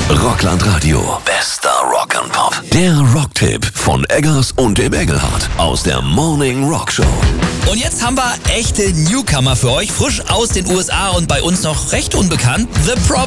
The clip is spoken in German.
Rockland Radio. Bester Rock'n'Pop. Der Rocktipp von Eggers und dem Engelhardt aus der Morning Rock Show. Und jetzt haben wir echte Newcomer für euch, frisch aus den USA und bei uns noch recht unbekannt. The Problem.